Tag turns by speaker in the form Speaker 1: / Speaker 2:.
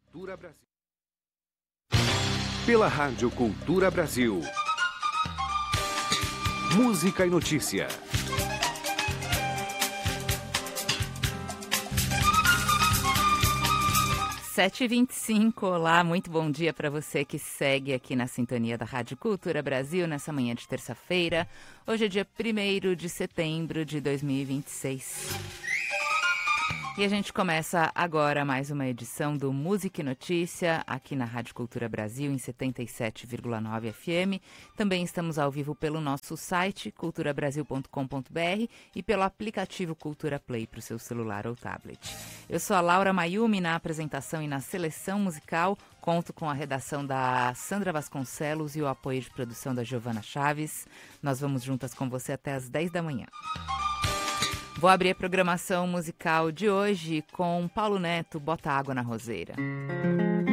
Speaker 1: Cultura Brasil. Pela Rádio Cultura Brasil. Música e notícia.
Speaker 2: 7h25, olá, muito bom dia para você que segue aqui na sintonia da Rádio Cultura Brasil nessa manhã de terça-feira. Hoje é dia 1º de setembro de 2026. E a gente começa agora mais uma edição do Música e Notícia aqui na Rádio Cultura Brasil em 77,9 FM. Também estamos ao vivo pelo nosso site culturabrasil.com.br e pelo aplicativo Cultura Play para o seu celular ou tablet. Eu sou a Laura Mayumi na apresentação e na seleção musical. Conto com a redação da Sandra Vasconcelos e o apoio de produção da Giovana Chaves. Nós vamos juntas com você até às 10 da manhã. Vou abrir a programação musical de hoje com Paulo Neto, Bota Água na Roseira.